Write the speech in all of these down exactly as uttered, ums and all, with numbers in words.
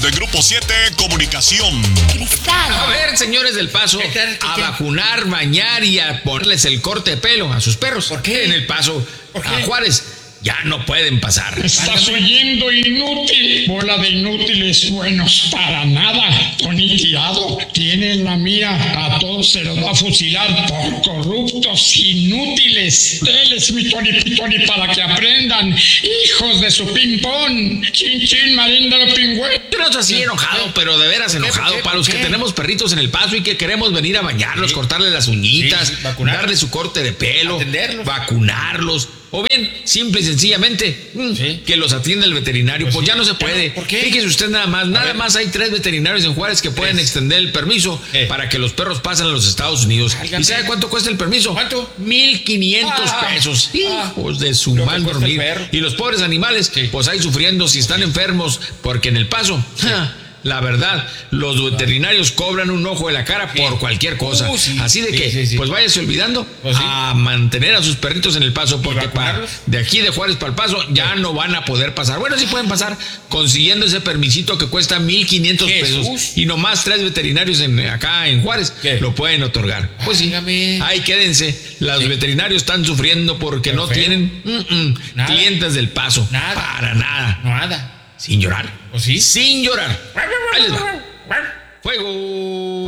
de Grupo siete Comunicación. Cristal. A ver, señores del Paso, ¿Qué, qué, qué, a qué? vacunar, bañar y a ponerles el corte de pelo a sus perros. ¿Por qué? En el Paso, ¿Por qué? a Juárez, ya no pueden pasar. Estás oyendo, inútil. Bola de inútiles buenos para nada. Tony Tirado tiene en la mira. A todos se los va a fusilar por corruptos inútiles. Él es mi Tony Pitoni para que aprendan. Hijos de su ping-pong. Chin chin, maríndalo pingüe. Yo no estoy así enojado, pero de veras ¿Por qué? enojado. ¿Por qué? Para los ¿Por que qué? tenemos perritos en el Paso y que queremos venir a bañarlos, Sí. cortarles las uñitas, Sí, sí, vacunarlos. darle su corte de pelo, Atenderlos. vacunarlos. O bien, simple y sencillamente, mm, Sí. que los atienda el veterinario. Pues, Pues ya sí. no se Ya puede. no, ¿por qué? Fíjese usted nada más, nada ver. más hay tres veterinarios en Juárez que pueden Tres. extender el permiso Eh. para que los perros pasen a los Estados Unidos. Válgame. ¿Y sabe cuánto cuesta el permiso? ¿Cuánto? Mil quinientos Ah. pesos. Ah. Hijos de su Lo que mal cuesta dormir. el perro. Y los pobres animales, Sí. pues ahí sufriendo si están enfermos, porque en el Paso, ja, la verdad, los veterinarios cobran un ojo de la cara Sí. por cualquier cosa. Uh, sí. Así de Sí, que, sí, sí. pues váyase olvidando Pues sí. a mantener a sus perritos en el Paso, porque para, vacunarlos? de aquí de Juárez para el Paso ya no van a poder pasar. Bueno, sí pueden pasar consiguiendo ese permisito que cuesta mil quinientos Jesús. pesos y nomás tres veterinarios en, acá en Juárez ¿Qué? lo pueden otorgar. Pues sí, Válgame. ahí quédense. Los Sí. veterinarios están sufriendo porque Pero no feo. tienen mm, mm, Nada. clientes del Paso. Nada. Para nada. Nada. Sin llorar. ¿O sí? Sin llorar. Ahí les va. Fuego.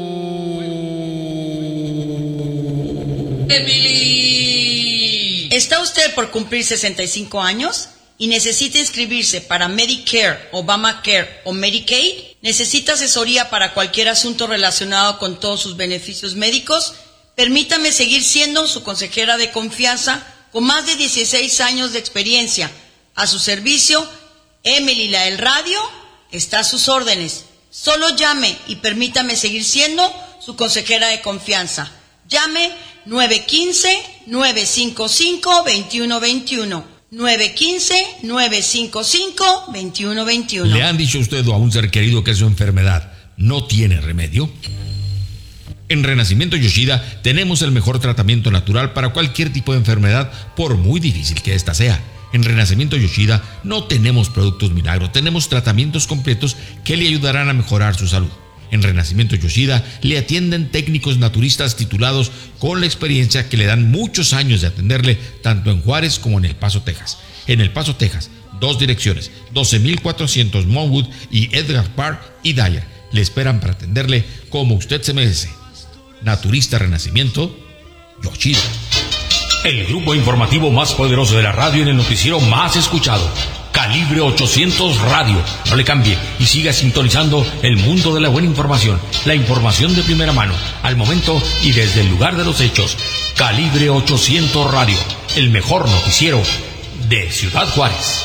Emily. ¿Está usted por cumplir sesenta y cinco años y necesita inscribirse para Medicare, Obamacare o Medicaid? ¿Necesita asesoría para cualquier asunto relacionado con todos sus beneficios médicos? Permítame seguir siendo su consejera de confianza con más de dieciséis años de experiencia. A su servicio, Emily la del radio está a sus órdenes. Solo llame y permítame seguir siendo su consejera de confianza. Llame nueve uno cinco, nueve cinco cinco, dos uno dos uno. nueve uno cinco, nueve cinco cinco, dos uno dos uno. ¿Le han dicho a usted o a un ser querido que su enfermedad no tiene remedio? En Renacimiento Yoshida tenemos el mejor tratamiento natural para cualquier tipo de enfermedad, por muy difícil que ésta sea. En Renacimiento Yoshida no tenemos productos milagro, tenemos tratamientos completos que le ayudarán a mejorar su salud. En Renacimiento Yoshida le atienden técnicos naturistas titulados con la experiencia que le dan muchos años de atenderle tanto en Juárez como en El Paso, Texas. En El Paso, Texas, dos direcciones, doce mil cuatrocientos Monwood y Edgar Park y Dyer. Le esperan para atenderle como usted se merece. Naturista Renacimiento Yoshida. El grupo informativo más poderoso de la radio en el noticiero más escuchado. Calibre ochocientos Radio. No le cambie y siga sintonizando el mundo de la buena información. La información de primera mano, al momento y desde el lugar de los hechos. Calibre ochocientos Radio. El mejor noticiero de Ciudad Juárez.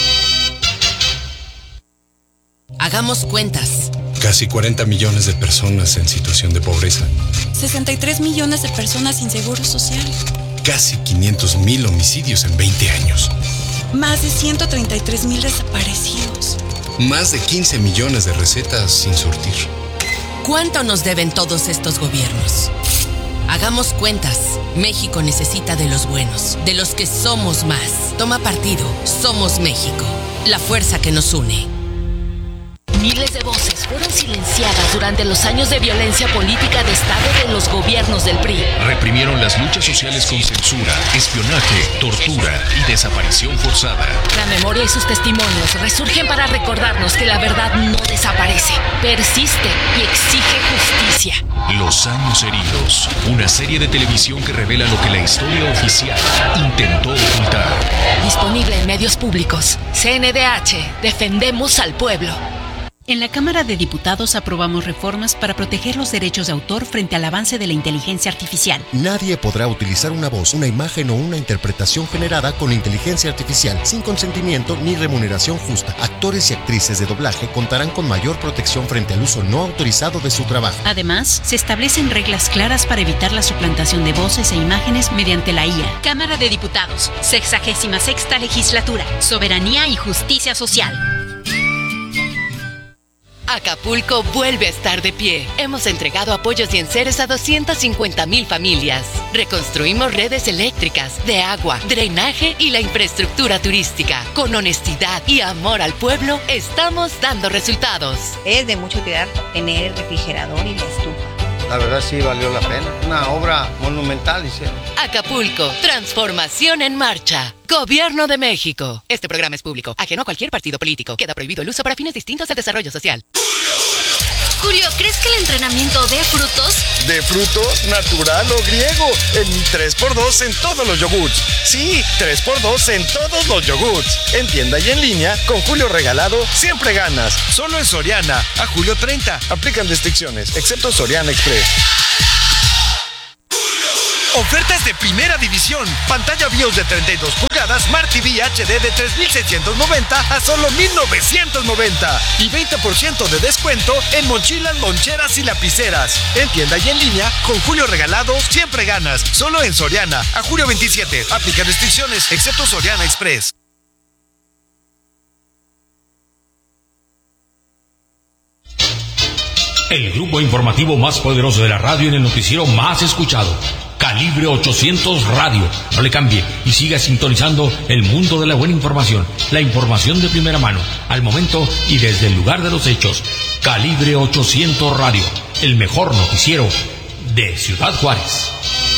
Hagamos cuentas. Casi cuarenta millones de personas en situación de pobreza. sesenta y tres millones de personas sin seguro social. Casi quinientos mil homicidios en veinte años. Más de ciento treinta y tres mil desaparecidos. Más de quince millones de recetas sin surtir. ¿Cuánto nos deben todos estos gobiernos? Hagamos cuentas. México necesita de los buenos, de los que somos más. Toma partido. Somos México. La fuerza que nos une. Miles de voces fueron silenciadas durante los años de violencia política de Estado de los gobiernos del P R I. Reprimieron las luchas sociales con censura, espionaje, tortura y desaparición forzada. La memoria y sus testimonios resurgen para recordarnos que la verdad no desaparece, persiste y exige justicia. Los años heridos, una serie de televisión que revela lo que la historia oficial intentó ocultar. Disponible en medios públicos. C N D H. Defendemos al pueblo. En la Cámara de Diputados aprobamos reformas para proteger los derechos de autor frente al avance de la inteligencia artificial. Nadie podrá utilizar una voz, una imagen o una interpretación generada con inteligencia artificial sin consentimiento ni remuneración justa. Actores y actrices de doblaje contarán con mayor protección frente al uso no autorizado de su trabajo. Además, se establecen reglas claras para evitar la suplantación de voces e imágenes mediante la I A. Cámara de Diputados, sexagésima sexta legislatura, soberanía y justicia social. Acapulco vuelve a estar de pie. Hemos entregado apoyos y enseres a doscientas cincuenta mil familias. Reconstruimos redes eléctricas, de agua, drenaje y la infraestructura turística. Con honestidad y amor al pueblo, estamos dando resultados. Es de mucha utilidad tener el refrigerador y la estufa. La verdad sí valió la pena. Una obra monumental hicieron. Acapulco, transformación en marcha. Gobierno de México. Este programa es público, ajeno a cualquier partido político. Queda prohibido el uso para fines distintos al desarrollo social. Julio, ¿crees que el entrenamiento dé frutos? ¿De frutos, natural o griego? En mi tres por dos en todos los yogurts. Sí, tres por dos en todos los yogurts. En tienda y en línea, con Julio Regalado, siempre ganas. Solo en Soriana, a julio treinta. Aplican restricciones, excepto Soriana Express. Ofertas de primera división. Pantalla BIOS de treinta y dos pulgadas, Smart T V H D de tres mil seiscientos noventa a solo mil novecientos noventa. Y veinte por ciento de descuento en mochilas, loncheras y lapiceras. En tienda y en línea, con Julio Regalado, siempre ganas. Solo en Soriana, a julio veintisiete. Aplica restricciones, excepto Soriana Express. El grupo informativo más poderoso de la radio en el noticiero más escuchado. Calibre ochocientos Radio. No le cambie y siga sintonizando el mundo de la buena información. La información de primera mano, al momento y desde el lugar de los hechos. Calibre ochocientos Radio. El mejor noticiero de Ciudad Juárez.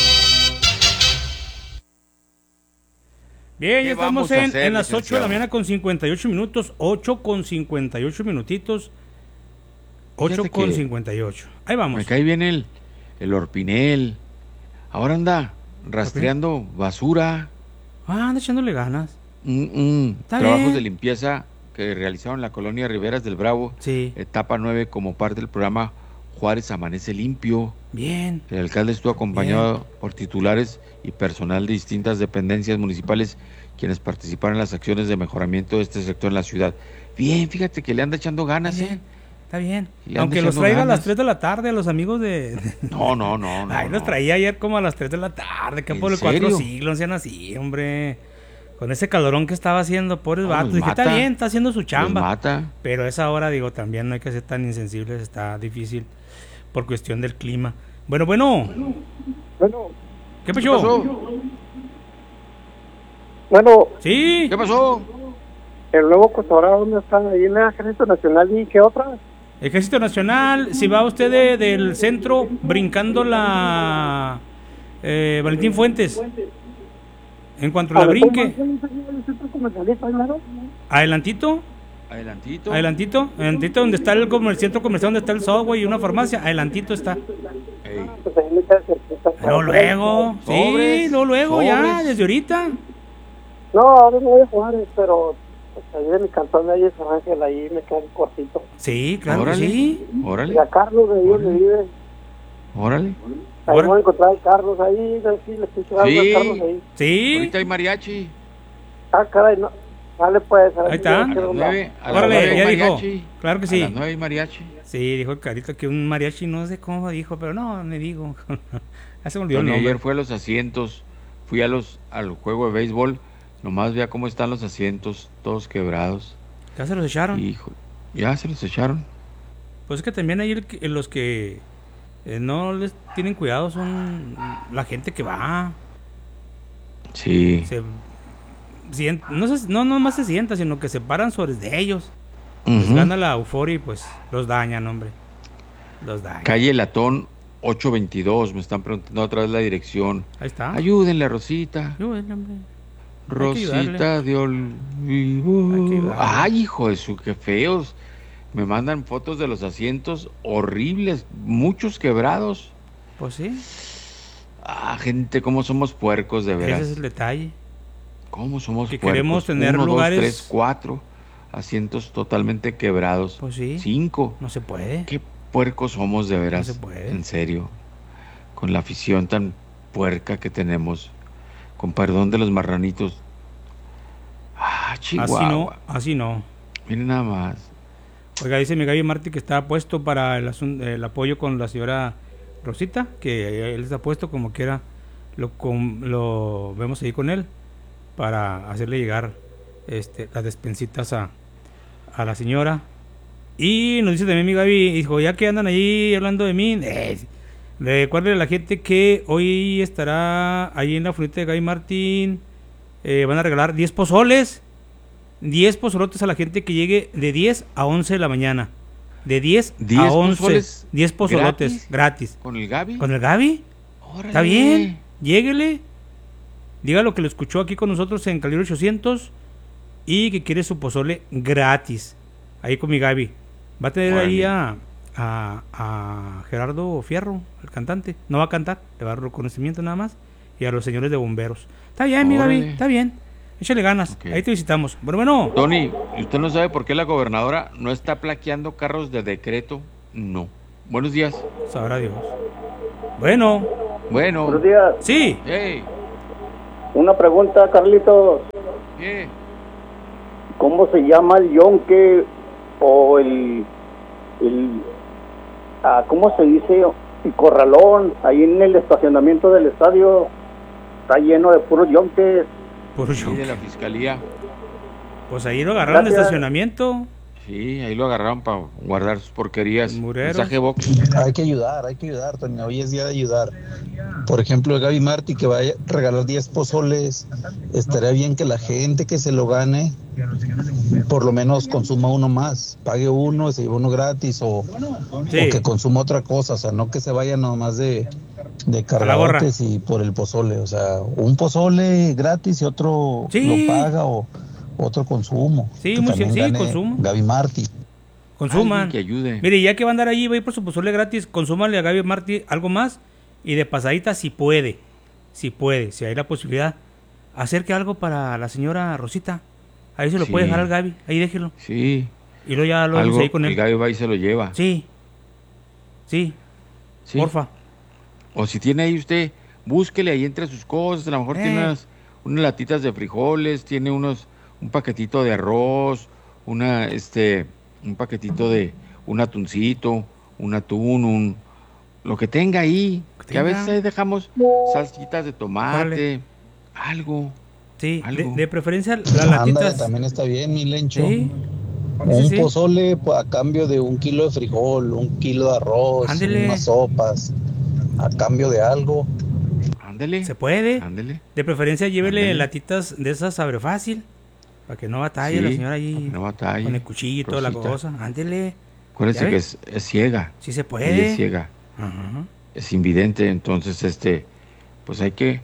Bien, ya estamos en, en las ocho de la mañana con cincuenta y ocho minutos. ocho con cincuenta y ocho minutitos. ocho con cincuenta y ocho. Ahí vamos. Me cae bien el, el Orpinel. Ahora anda rastreando basura. Ah, anda echándole ganas. Mm, mm. Trabajos bien de limpieza que realizaron en la colonia Riberas del Bravo. Sí. Etapa nueve como parte del programa Juárez Amanece Limpio. Bien. El alcalde estuvo acompañado bien por titulares y personal de distintas dependencias municipales quienes participaron en las acciones de mejoramiento de este sector en la ciudad. Bien, fíjate que le anda echando ganas, bien. ¿eh? Está bien. Aunque los traiga ganas a las tres de la tarde a los amigos de... No, no, no. no Ay, no. los traía ayer como a las tres de la tarde. Que por el cuatro siglos sean así, hombre. Con ese calorón que estaba haciendo, pobres no, vatos. Dije, mata. Está bien, está haciendo su chamba. Mata. Pero a esa hora, digo, también no hay que ser tan insensibles. Está difícil por cuestión del clima. Bueno, bueno. Bueno. ¿Qué pasó? ¿Qué pasó? Bueno. Sí. ¿Qué pasó? El nuevo Cotorrado, ¿dónde está? Ahí en el Ejército Nacional. ¿Y qué otra? Ejército Nacional, si va usted de, del centro brincando la eh, Valentín Fuentes, en cuanto la brinque, adelantito, adelantito, adelantito, adelantito donde está el, el centro comercial, donde está el Subway y una farmacia, adelantito está. Hey. Pero luego, sí, luego, luego, ya, desde ahorita. No, ahora no voy a jugar, pero... Pues ahí de mi cantón de ahí es Ángel, ahí me queda cortito. Sí, claro, órale, que sí. Órale. Y a Carlos de ahí donde vive. Órale. Ahí voy a encontrar a Carlos ahí, sí, le estoy llevando sí. a Carlos ahí. Sí. Ahorita hay mariachi. Ah, caray, no. Dale pues. A ahí está. A las nueve, a las órale, nueve ya mariachi. Dijo. Claro que sí. A las nueve hay mariachi. Sí, dijo el Carito que un mariachi, no sé cómo dijo, pero no, me digo. Ya se me olvidó el Tony, nombre. ayer fue a los asientos, fui a los al juego de béisbol, nomás vea cómo están los asientos, todos quebrados. ¿Ya se los echaron? Hijo, ya se los echaron. Pues es que también hay el, el, los que eh, no les tienen cuidado son la gente que va. Sí. Se, sient, no, se, no, no más se sienta, sino que se paran sobre de ellos. Uh-huh. Les gana la euforia y pues los dañan, hombre. Los dañan. Calle Latón ocho veintidós, me están preguntando otra vez la dirección. Ahí está. Ayúdenle, Rosita. Ayúdenle, hombre. Rosita de Olivo. Ay, hijo de su, qué feos. Me mandan fotos de los asientos horribles, muchos quebrados. Pues sí. Ah, gente, cómo somos puercos, de veras. Ese es el detalle. Cómo somos que puercos. Queremos tener Uno, lugares. dos, tres, cuatro asientos totalmente quebrados. Pues sí. Cinco. No se puede. Qué puercos somos, de veras. No se puede. En serio. Con la afición tan puerca que tenemos. Con perdón de los marranitos. Ah, Chihuahua. Así no, así no. Miren nada más. Oiga, dice mi Gaby Martí que está puesto para el, asunto, el apoyo con la señora Rosita, que él está puesto como quiera, lo, con, lo vemos ahí con él, para hacerle llegar este, las despensitas a, a la señora Y nos dice también mi Gaby, dijo, ya que andan ahí hablando de mí, eh, recuerden a la gente que hoy estará ahí en la funita de Gaby Martín, eh, van a regalar diez pozoles, diez pozolotes a la gente que llegue de diez a once de la mañana. De diez a once, diez pozolotes gratis, gratis. ¿Con el Gaby? ¿Con el Gaby? Órale. Está bien, lléguele. Diga lo que lo escuchó aquí con nosotros en Calibre ochocientos y que quiere su pozole gratis. Ahí con mi Gaby. Va a tener Órale. ahí a, a, a Gerardo Fierro, el cantante. No va a cantar, le va a dar reconocimiento nada más. Y a los señores de bomberos. Está bien, mi Gaby, está bien. Échale ganas, okay. Ahí te visitamos. Bueno, bueno. Tony, ¿usted no sabe por qué la gobernadora no está plaqueando carros de decreto? No. Buenos días. Sabrá Dios. Bueno. Bueno. Buenos días. Sí. Hey. Una pregunta, Carlitos. ¿Qué? ¿Cómo se llama el yonque o el... el ah, ¿cómo se dice? El corralón, ahí en el estacionamiento del estadio, está lleno de puros yonques. Puro sí, de la fiscalía. Pues ahí lo agarraron Gracias. de estacionamiento. Sí, ahí lo agarraron para guardar sus porquerías. Mensaje box. Hay que ayudar, hay que ayudar, Tony. Hoy es día de ayudar. Por ejemplo, Gaby Martí que va a regalar diez pozoles. Estaría bien que la gente que se lo gane, por lo menos consuma uno más. Pague uno, se lleve uno gratis o, sí. o que consuma otra cosa. O sea, no que se vaya nomás de, de cargadores y por el pozole. O sea, un pozole gratis y otro sí. lo paga o... otro consumo. Sí, muy sí, sí consumo. Gaby Martí. Consuman. Que ayude. Mire, ya que va a andar allí, va a ir por su pozole gratis, consúmale a Gaby Martí algo más y de pasadita si puede, si puede, si hay la posibilidad, acerque algo para la señora Rosita. Ahí se lo sí. puede dejar al Gaby, ahí déjelo. Sí. Y luego ya lo algo, ahí con él. El Gaby va y se lo lleva. Sí. Sí. Sí. Porfa. O si tiene ahí usted, búsquele ahí entre sus cosas, a lo mejor eh. tiene unas, unas latitas de frijoles, tiene unos un paquetito de arroz, una este un paquetito de un atuncito, un atún, un lo que tenga ahí, que, que a veces ahí dejamos salsitas de tomate, vale. algo. Sí, algo. De, de preferencia las latitas. Ándale, también está bien, mi Lencho. ¿Sí? Un sí, sí. pozole a cambio de un kilo de frijol, un kilo de arroz, Ándele. unas sopas, a cambio de algo. Ándele. ¿Se puede? Ándele. De preferencia llévele Ándele. latitas de esas abre fácil. Para que no batalle sí, la señora ahí no batalle, con el cuchillo y toda la cosa. Ándele. Acuérdense que es, es ciega. Sí se puede. Es ciega. Uh-huh. Es invidente, entonces este, pues hay que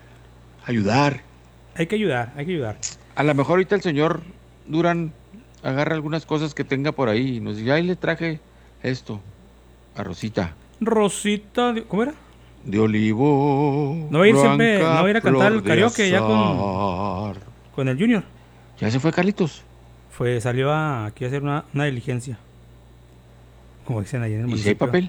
ayudar. Hay que ayudar, hay que ayudar. A lo mejor ahorita el señor Durán agarra algunas cosas que tenga por ahí y nos dice, ahí le traje esto a Rosita. Rosita, ¿cómo era? De olivo. No va a ir siempre, no va a ir a cantar el karaoke ya con, con el Junior. ¿Ya se fue Carlitos? Fue, salió a, aquí a hacer una, una diligencia. Como dicen allí en el municipio. ¿Y si hay papel?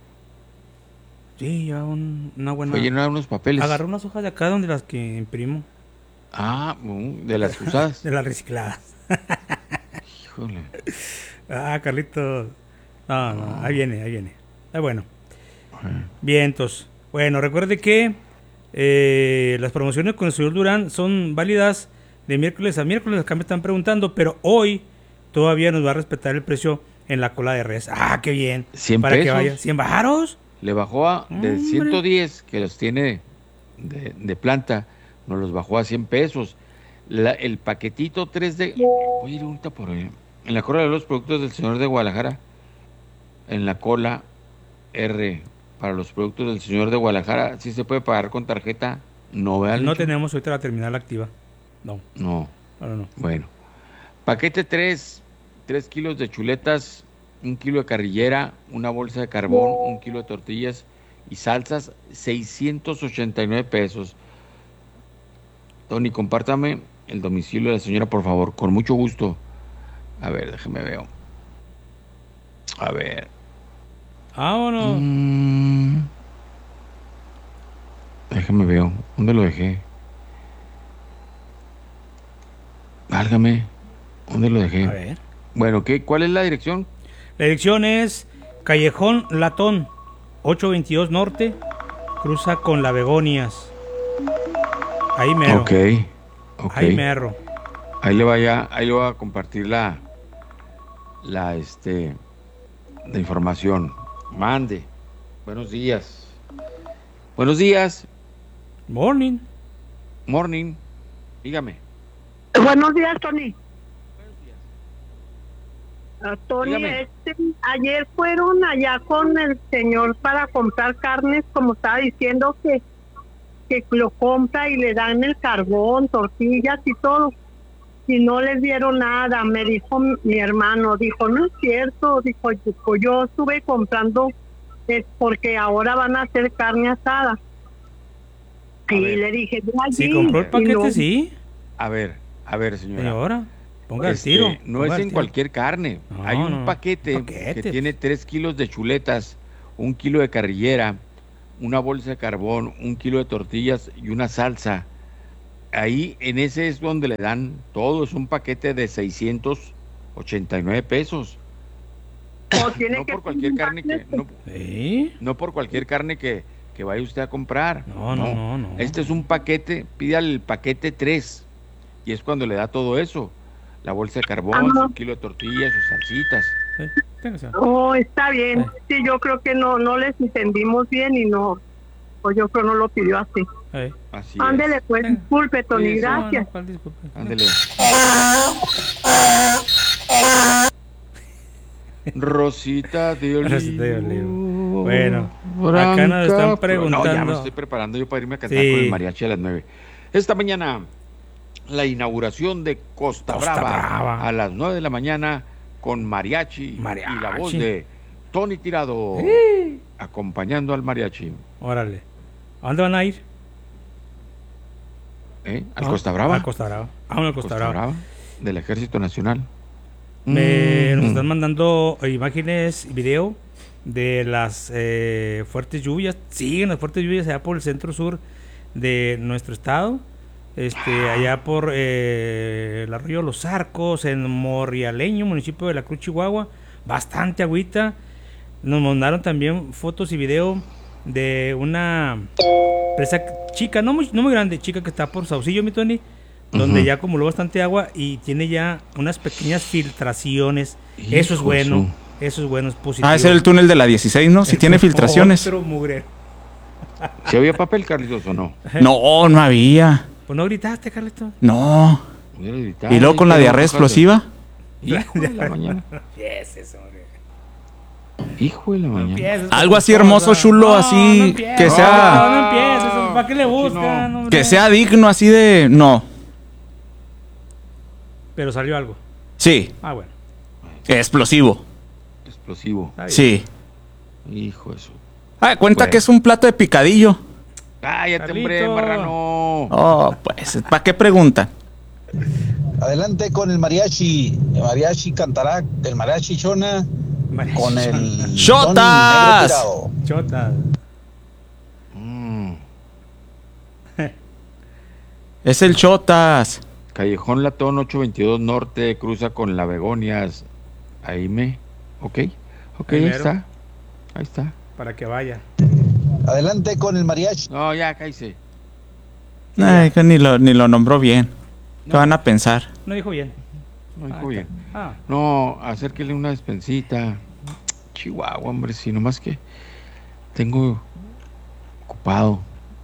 Sí, ya un, una buena... Fue llenar unos papeles. Agarré unas hojas de acá donde las que imprimo. Ah, de las usadas. De las recicladas. Híjole. Ah, Carlitos. No, no, ahí viene, ahí viene. Está bueno. Vientos. Bueno, recuerde que eh, las promociones con el señor Durán son válidas de miércoles a miércoles. Acá me están preguntando, pero hoy todavía nos va a respetar el precio en la cola de res. Ah, qué bien. cien para pesos. Que vaya. cien baros. Le bajó a de Hombre. ciento diez que los tiene de, de planta, nos los bajó a cien pesos. La, el paquetito tres de... Voy a ir ahorita por ahí. En la cola de los productos del señor de Guadalajara. En la cola R para los productos del señor de Guadalajara, ¿sí se puede pagar con tarjeta? No, ¿verdad? No tenemos ahorita la terminal activa. No. No. Ahora no. Bueno. Paquete tres, tres kilos de chuletas, un kilo de carrillera, una bolsa de carbón, un kilo de tortillas y salsas, seiscientos ochenta y nueve pesos. Tony, compártame el domicilio de la señora, por favor, con mucho gusto. A ver, déjeme veo. A ver. Vámonos. Mm. Déjame veo. ¿Dónde lo dejé? Válgame. ¿Dónde lo dejé? A ver. Bueno, ¿qué? ¿Cuál es la dirección? La dirección es Callejón Latón, ochocientos veintidós Norte, cruza con la Begonias. Ahí mero. Ok, ok. Ahí mero. Ahí le vaya, ahí le voy a compartir la, la, este, la información. Mande. Buenos días. Buenos días. Morning. Morning. Dígame. Buenos días, Tony. Uh, Tony, Dígame. este, ayer fueron allá con el señor para comprar carnes, como estaba diciendo, que, que lo compra y le dan el carbón, tortillas y todo. Y no les dieron nada. Me dijo mi hermano, dijo, no es cierto, dijo, yo, yo estuve comprando es porque ahora van a hacer carne asada. A y ver. le dije, yo allí, Si compró el y paquete, no- sí. A ver, a ver, señora. Señora, ponga el Este, tiro. No ponga es el en tiro. cualquier carne. No, Hay un no, paquete, paquete. que tiene tres kilos de chuletas, un kilo de carrillera, una bolsa de carbón, un kilo de tortillas y una salsa. Ahí, en ese es donde le dan todo. Es un paquete de seiscientos ochenta y nueve pesos. o tiene No que por cualquier carne que... No, ¿Sí? no por cualquier carne que, que vaya usted a comprar. No, no, no, no. Este es un paquete, pídale el paquete tres. Y es cuando le da todo eso. La bolsa de carbón, Ajá. su kilo de tortillas, sus salsitas. Oh, está bien. Sí, yo creo que no no les entendimos bien y no, pues yo creo no lo pidió así. Así Ándele, pues, disculpe, Tony, Sí, sí. gracias. Ándele. Rosita de olivo. Rosita de olivo. Bueno, acá nos están Blanca. preguntando. No, ya me estoy preparando yo para irme a cantar Sí. con el mariachi a las nueve. Esta mañana, la inauguración de Costa, Costa Brava, Brava. a las nueve de la mañana con mariachi, Mariachi. y la voz de Tony Tirado Sí. acompañando al mariachi. Órale. ¿A dónde van a ir? ¿Eh? ¿Al Ah, Costa Brava? Al Costa Brava. Ah, al Costa, Brava. Del Ejército Nacional. Me, Mm. Nos están mandando imágenes y video de las eh, fuertes lluvias. Siguen las fuertes lluvias allá por el centro sur de nuestro estado. Este, allá por eh, el arroyo Los Arcos, en Morrialeño, municipio de La Cruz, Chihuahua. Bastante agüita. Nos mandaron también fotos y video de una presa chica, no muy, no muy grande, chica que está por Saucillo, mi Tony, donde Ujú. ya acumuló bastante agua y tiene ya unas pequeñas filtraciones. Eso es Hijo bueno, su- eso es bueno, es positivo. Ah, ese es el túnel de la dieciséis, ¿no? Si tiene filtraciones. Otro mugre. ¿Si había papel, Carlitos, o no? No, no había. Pues no gritaste, Carlito. No. Hubiera gritado. Y luego con la Pero diarrea ojalá. explosiva. Hijo de la mañana. Yes, eso, hombre. Hijo de la mañana. empieces Algo con así tus hermoso, cosas. chulo, No, así no empieces. que sea No, no empieces, ¿para qué le buscan? hombre? que sea digno así de no. Pero salió algo. Sí. Ah, bueno. Explosivo. Explosivo. Sí. Hijo de su... Ah, cuenta Bueno. que es un plato de picadillo. Cállate, hombre, Carlito. marrano. Oh, pues, ¿para qué preguntan? Adelante con el mariachi. El mariachi cantará, el mariachi Chona con el ¡Chotas! Tony Negro Tirado. Chotas. Mm. Es el Chotas. Callejón Latón ochocientos veintidós Norte, cruza con la Begonias. Ahí me. Ok. Ok, ahí Primero. está. Ahí está. Para que vaya. Adelante con el mariachi. No, ya, cállese. Ay, que ni lo, ni lo nombró bien. ¿Qué van a pensar? No dijo bien. No dijo Ah, bien. Ah. No, acérquele una despensita. Chihuahua, hombre, si nomás que tengo ocupado.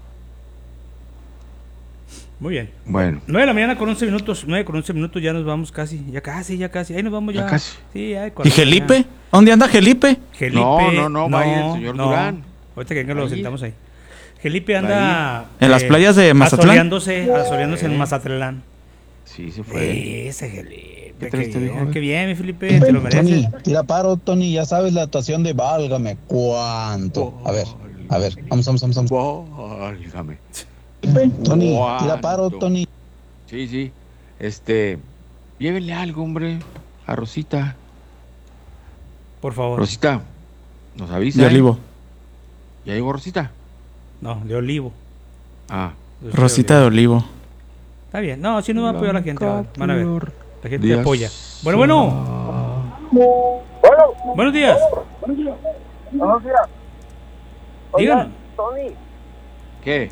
Muy bien. Bueno. nueve de la mañana con once minutos. nueve con once minutos, ya nos vamos casi. Ya casi, ya casi. Ahí nos vamos ya. Ya casi. Sí, ya. ¿Y Felipe? ¿Dónde anda Felipe? Felipe. No, no, no, vaya el señor Durán. Ahorita que venga lo Ahí. sentamos ahí. Felipe anda... ¿En las playas de Mazatlán? Asoleándose, asoleándose en Mazatlán. Sí, se fue. Ese Felipe. ¿Qué Qué, traes, bien, viejo? qué bien, mi Felipe. Te lo mereces. Tony, tira paro, Tony. Ya sabes la actuación de Válgame. ¿Cuánto? A ver, a ver. Vamos, vamos, vamos. vamos. Válgame. Tony, ¿Cuánto? tira paro, Tony. Sí, sí. Este, llévenle algo, hombre, a Rosita. Por favor. Rosita, nos avisa. De ¿eh? olivo. ¿Ya llegó Rosita? No, de olivo. Ah. Yo soy Rosita de olivo. Está bien. No, si no va a apoyar la gente. Van van a ver. La gente te Días. apoya. Bueno, bueno. Buenos días. Buenos días. Díganos. Tony, ¿Qué?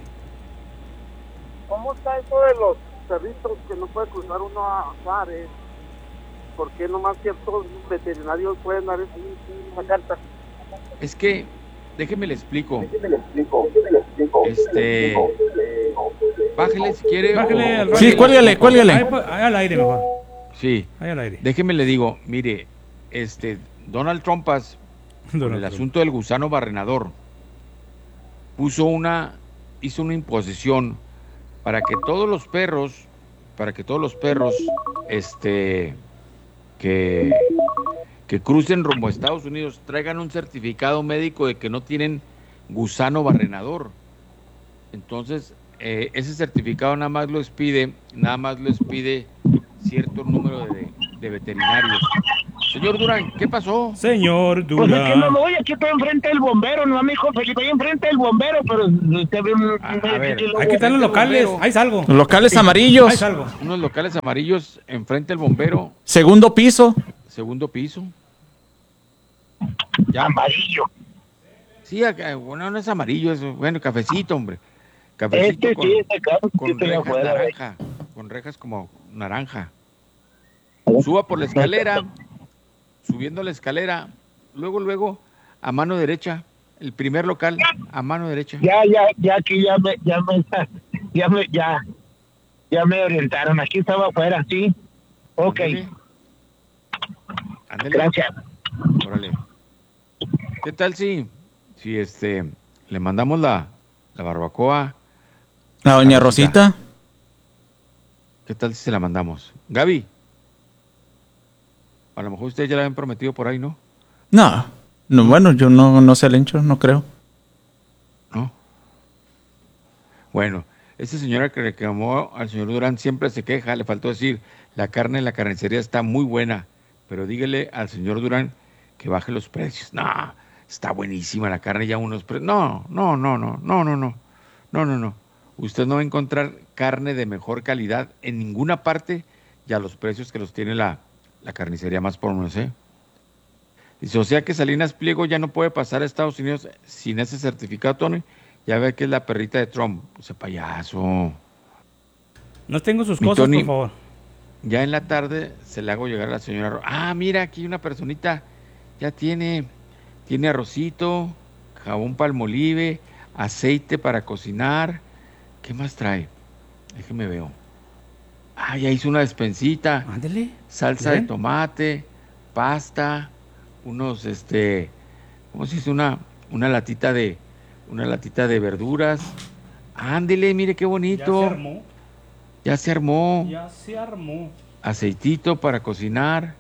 ¿cómo está eso de los cerritos que no puede cruzar uno a Juárez? ¿por qué nomás ciertos veterinarios pueden dar esa carta? Es que, déjeme le explico. Déjeme le explico, déjeme le explico. Este, bájele si quiere. Bájele o- al radio. Sí, cuélgale, cuélgale. Ahí, pues, ahí al aire mejor. Sí. Ahí al aire. Déjeme le digo, mire, este, Donald Trumpas, con Donald el Trump. asunto del gusano barrenador, puso una, hizo una imposición para que todos los perros, para que todos los perros, este, que, que crucen rumbo a Estados Unidos traigan un certificado médico de que no tienen gusano barrenador. Entonces, eh, ese certificado nada más lo expide, nada más lo expide cierto número de, de veterinarios. Señor Durán, ¿qué pasó? Señor Pues es que no lo voy, aquí estoy enfrente del bombero, no me dijo Felipe, ahí enfrente del bombero, pero usted ve un... A, a ver, Hay que estar en los locales. Ahí salgo. Los locales Ahí amarillos. salgo. unos locales amarillos enfrente del bombero, Segundo piso. segundo piso. Amarillo. Sí, acá, bueno, no es amarillo, es bueno, cafecito, hombre. Cafecito Este con, sí, este carro sí con estoy rejas afuera, naranja, con rejas como naranja. Suba por la escalera, subiendo la escalera, luego, luego, a mano derecha, el primer local, a mano derecha. Ya, ya, ya aquí ya me, ya me, ya me, ya, ya me orientaron, aquí estaba afuera, sí. Ok. Ándele. Ándele. Gracias. Órale. ¿Qué tal si, si este, le mandamos la, la barbacoa? La doña Rosita. ¿Qué tal si se la mandamos? Gaby. A lo mejor ustedes ya la habían prometido por ahí, ¿no? No, no, bueno, yo no, no sé el hincho, no creo. ¿No? Bueno, esa señora que reclamó al señor Durán siempre se queja, le faltó decir, la carne en la carnicería está muy buena, pero dígale al señor Durán que baje los precios. No, está buenísima la carne, ya unos precios. No, no, no, no, no, no, no, no, no, no. Usted no va a encontrar carne de mejor calidad en ninguna parte y a los precios que los tiene la, la carnicería más por no sé. Dice, o sea que Salinas Pliego ya no puede pasar a Estados Unidos sin ese certificado, Tony. Ya ve que es la perrita de Trump. Ese payaso. No tengo sus Mi cosas, Tony, por favor. Ya en la tarde se le hago llegar a la señora. Ro- Ah, mira, aquí una personita ya tiene, tiene arrocito, jabón palmolive, aceite para cocinar. ¿Qué más trae? Déjeme veo. Ah, ya hizo una despensita. Ándele. Salsa Bien. de tomate, pasta, unos, este, ¿cómo se dice? Una, una latita de, una latita de verduras. Ándele, mire qué bonito. Ya se armó. Ya se armó. Ya se armó. Aceitito para cocinar.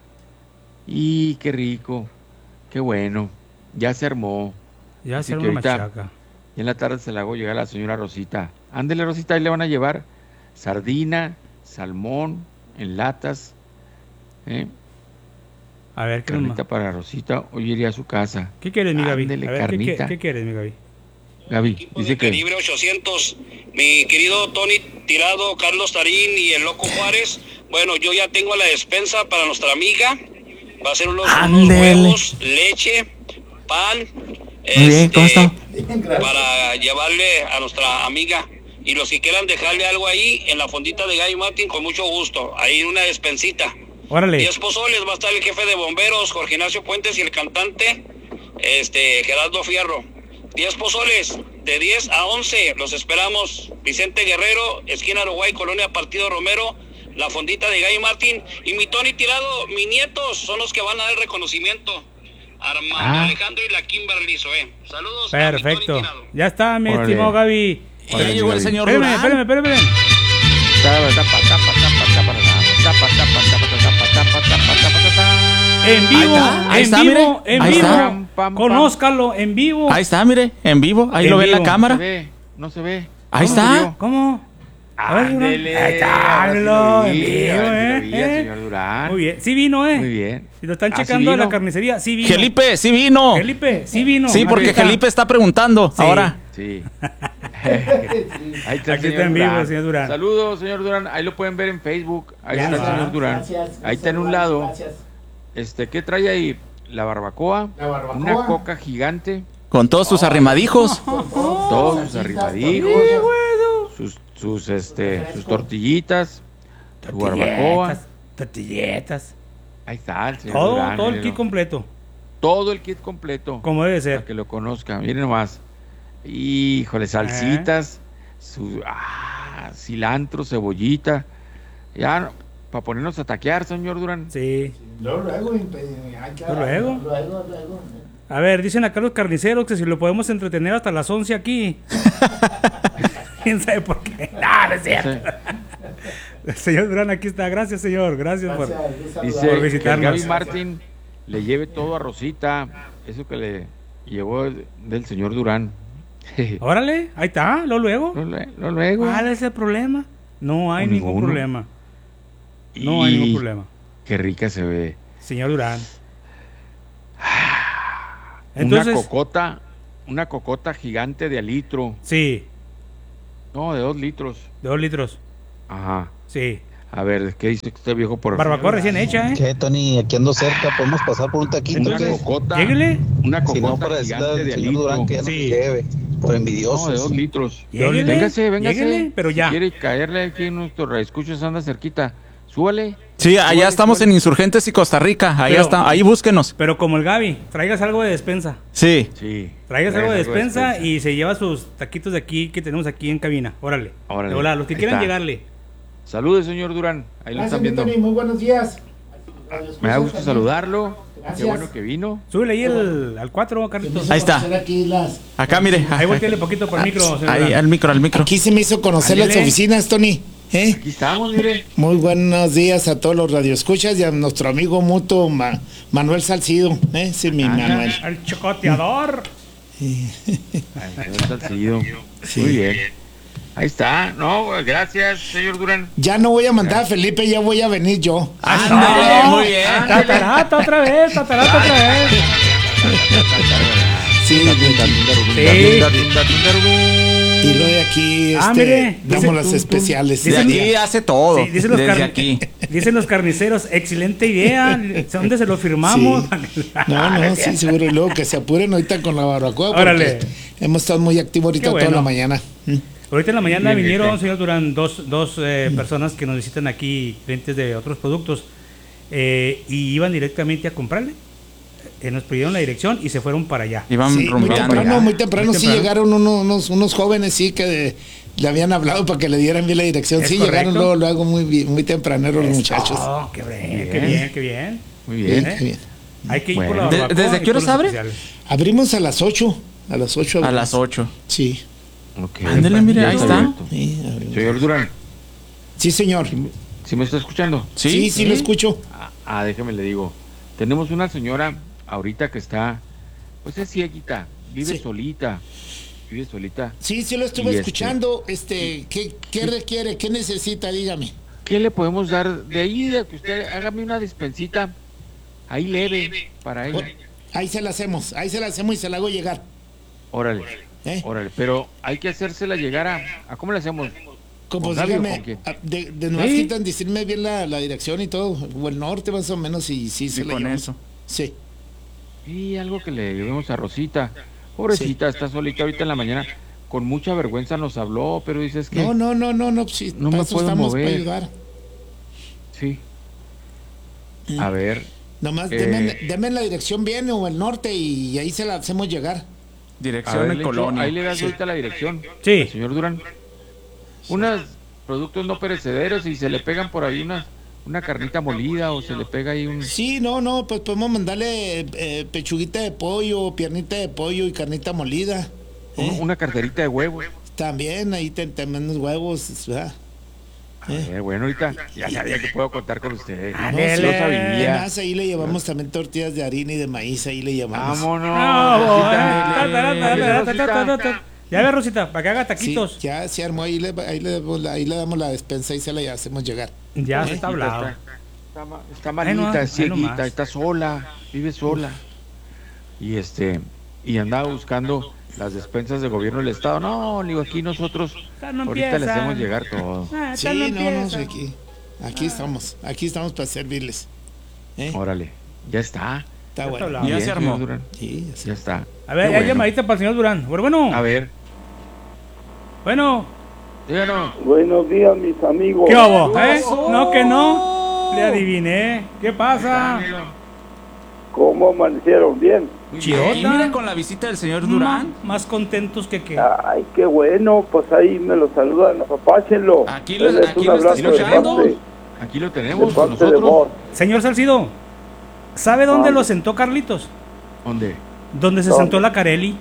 Y qué rico, qué bueno. Ya se armó. Ya Así se armó que la ahorita, machaca. y en la tarde se la hago llegar a la señora Rosita. Ándele, Rosita, ahí le van a llevar sardina, salmón en latas. ¿eh? A ver, ¿qué Carnita nomás? para Rosita, hoy iría a su casa. ¿Qué quieres, mi Gaby? Ándele, A ver, ¿qué, qué, carnita. qué quieres, mi Gaby? Gaby, dice que... Calibre ochocientos, mi querido Tony Tirado, Carlos Tarín y el Loco Juárez. Bueno, yo ya tengo la despensa para nuestra amiga. Va a ser unos, unos Ándele. huevos, leche, pan. Muy bien, ¿cómo está? Para llevarle a nuestra amiga. Y los que quieran dejarle algo ahí en la fondita de Gaby Martín, con mucho gusto. Ahí una despensita. Órale. Diez pozoles, va a estar el jefe de bomberos, Jorge Ignacio Puentes, y el cantante, este, Gerardo Fierro. Diez pozoles, de diez a once, los esperamos. Vicente Guerrero, esquina Uruguay, Colonia Partido Romero, la fondita de Gaby Martín. Y mi Tony Tirado, mis nietos, son los que van a dar el reconocimiento. Armando Ah. Alejandro y la Kimberly Zoe. Saludos. Perfecto. Ya está, mi Órale. estimado Gaby. Órale, Ya llegó el Gaby. señor Espérame, Durán. espérame, espérame. Tapa, tapa, tapa, tapa, tapa, tapa, tapa, tapa, tapa, tapa, tapa, tapa, tapa. En vivo, Ahí en está, vivo, mire. en Ahí vivo. está. Pam, Conózcalo, en vivo. Ahí está, mire, en vivo. Ahí En lo ve en la vivo. No cámara. se ve, no se ve. Ahí ¿Cómo está. se vio? ¿Cómo? A ver, Durán. Ándele, Ahí está, ahora sí háblalo, lo en vi, vivo, ahora sí eh, lo vi, el eh. señor Durán. Muy bien. Sí vino, ¿eh? Muy bien. Si lo están Ah, ¿sí checando en la vino? carnicería, sí vino. Felipe, sí vino. Felipe, sí vino. Sí, porque Ahorita. Felipe está preguntando Sí. ahora. Sí. Ahí está el Aquí señor está en vivo Durán. el señor Durán. Saludos, señor Durán. Ahí lo pueden ver en Facebook. Ahí Ya está el está. señor Durán. Gracias, Ahí está en un lado. gracias. Este, ¿qué trae ahí? La barbacoa, La barbacoa. una coca gigante, Con todos sus arrimaditos. todos sus arrimadijos, sus, sus, este, sus tortillitas, su barbacoa. Tortilletas. Tortilletas. Ahí está el señor Todo, Durán, todo el mire, kit ¿no? completo. Todo el kit completo. Como debe ser. Para que lo conozcan. Miren nomás. Híjole, salsitas, su, ah, cilantro, cebollita. Ya, para ponernos a taquear, señor Durán. Sí. Luego, luego, Luego. luego, luego. A ver, dicen acá los carniceros que si lo podemos entretener hasta las once aquí. ¿Quién sabe por qué? No, no es cierto. El señor Durán aquí está. Gracias, señor. Gracias, Gracias, por, Dice por que el visitarnos. Gaby Martín le lleve todo a Rosita. Eso que le llevó del señor Durán. Órale, ahí está, lo luego. Lo luego. ¿Cuál es el problema? No hay O ningún ninguno. problema. No hay Y ningún problema. Qué rica se ve. Señor Durán. Entonces, una cocota, una cocota gigante de a litro. Sí. No, de dos litros. De dos litros. Ajá. Sí. A ver, ¿qué dice este viejo por Barbacoa recién hecha, ¿eh? ¿Qué, Tony? Aquí ando cerca, podemos pasar por un taquito. Una ¿qué? cocota. Lléguele. Una Si no, cocota para decirle gigante al de a señor Durán litro. que ya no Sí. se lleve, por No, envidiosos. de dos litros. Lléguele, Véngase, véngase. lléguele, pero ya. Si quiere caerle aquí en nuestro escuchos, anda cerquita. Súbale. Sí, allá Súbale, estamos súbale. en Insurgentes y Costa Rica. Ahí Pero- está, ahí búsquenos. Pero como el Gaby, traigas algo de despensa. Sí. Sí. Traigas algo de Traigas despensa y se lleva sus taquitos de aquí que tenemos aquí en cabina. Órale. Órale. Hola, los que Ahí quieran está. llegarle. Saludos, señor Durán. Ahí lo Gracias, están mi viendo. Tony, muy buenos días. Me da gusto saludarlo. Gracias. Qué bueno que vino. Súbele ahí el, al cuatro, Carlitos. Ahí está. Aquí las... Acá, mire. Ahí volteale poquito por el micro, señor Ahí, Durán. al micro, al micro. Aquí se me hizo conocer Ándele. las oficinas, Tony. ¿Eh? Aquí estamos, mire. Muy buenos días a todos los radioescuchas y a nuestro amigo mutuo Ma- Manuel Salcido. ¿Eh? Sí, mi Ah, Manuel. El chocoteador. Ay, señor Salcido. Muy bien. Ahí está. No, gracias, señor Durán. Ya no voy a mandar a Felipe, ya voy a venir yo. Ándale, muy bien. Tatarata otra vez, tatarata otra vez. Sí, Sí. y lo de aquí Ah, este, mire, damos dice- las tú- tú- especiales. De Dicen- aquí hace todo. Sí, dicen, los Desde carni- aquí. dicen los carniceros, excelente idea. ¿Dónde se lo firmamos? No, no, sí, seguro. Y luego que se apuren ahorita con la barbacoa. Porque Órale. hemos estado muy activos ahorita Qué toda bueno. la mañana. ¿Mm? Ahorita en la mañana Bien, bien, vinieron, bien. señor Durán, dos, dos eh, personas que nos visitan aquí, clientes de otros productos, eh, y iban directamente a comprarle. Eh, nos pidieron la dirección y se fueron para allá. Iban Sí, muy rumbeando. temprano, muy temprano, Muy sí temprano. llegaron unos, unos, unos jóvenes, sí, que de- le habían hablado para que le dieran bien la dirección. ¿Es Sí, correcto? llegaron luego, luego muy, bien- muy tempraneros los muchachos. Oh, qué bien, Bien. qué bien, qué bien. Muy Bien, bien. qué bien. Hay que ir Bueno. por la ¿De- barbacoa desde y qué horas por los abre? especiales. Abrimos a las ocho. A las ocho. A abrimos. las ocho. Sí. Ok. Ándele, mire, Ya ahí está. abierto. Sí, abrimos. Señor Durán, Sí, señor. ¿sí me está escuchando? Sí, sí, Sí, lo escucho. Ah, ah, déjeme le digo. Tenemos una señora ahorita que está, pues es cieguita, vive Sí. solita, vive solita. Sí, sí lo estuve Y este- escuchando. Este, ¿qué, qué requiere? ¿Qué necesita? Dígame. ¿Qué le podemos dar de ahí? De que usted hágame una despensita ahí leve para ella. Ahí se la hacemos, ahí se la hacemos y se la hago llegar. Órale, ¿Eh? órale, pero hay que hacérsela llegar a, ¿a cómo le hacemos? Como ¿Con Gaby o dígame, con quién? a- de, de nuevas ¿Sí? quitan decirme bien la, la dirección y todo, o el norte más o menos, y sí, se Sí, la con llevamos. eso. Sí. Y algo que le llevemos a Rosita. Pobrecita, está solita ahorita en la mañana. Con mucha vergüenza nos habló, pero dices que No, no, no, no, no, sí, No para me eso puedo estamos mover. para ayudar. sí. Mm. A ver, Nomás Eh, deme, deme la dirección bien o el norte y ahí se la hacemos llegar. a Dirección ver, en Lecho, Colonia. ahí le das ahorita la dirección. Sí. al señor Durán. Unos productos no perecederos y se le pegan por ahí una, una carnita molida o se le pega ahí un... Sí, no, no, pues podemos mandarle eh, pechuguita de pollo, piernita de pollo y carnita molida. un- ¿eh? una carterita de huevos. También ahí te- también los huevos, ¿verdad? A ver, bueno, ahorita ya sabía que puedo contar con usted. No, No, sí, sí lo sabía. además ahí le llevamos también tortillas de harina y de maíz, ahí le llevamos. Vámonos. No, Rosita. eh, ta, ta, ta, ta, ta, ta, ta, ta, ta. Ya ve, Rosita, para que haga Sí, taquitos. ya se armó, ahí le, ahí, le, damos la- ahí le damos la despensa y se la hacemos llegar. Ya se ¿Eh? está hablado. Está, está, ma- está Ahí malita, nomás, es ahí nomás. cieguita, está sola, vive sola. Y este, y andaba buscando las despensas del gobierno del estado. No, digo, aquí nosotros Ya no ahorita le empiezan. hacemos llegar todo. Ah, Sí, ya no, empieza. no, sí, aquí, aquí estamos, aquí estamos para servirles. ¿Eh? Órale, ya está. Está Ya bueno. está hablado. Ya Bien, se armó. señor Durán. Sí, ya sé. Ya está. A ver, Qué hay bueno. llamadita para el señor Durán. Bueno, bueno. A ver, Bueno. díganos. Buenos días, mis amigos. ¿Qué hubo? ¿Eh? No, que no. Le adiviné. ¿Qué pasa? ¿Cómo amanecieron? ¿Bien? Chidota. Y mira con la visita del señor Durán. Ma- más contentos que que. Ay, qué bueno, pues ahí me lo saludan, apapáchenlo. Aquí lo, Denles aquí un lo está abrazo de escuchando. parte- Aquí lo de tenemos parte de nosotros. vos. Señor Salcido, ¿sabe dónde ¿Dónde? lo sentó Carlitos? ¿Dónde? Donde se ¿Dónde? sentó la Carelli.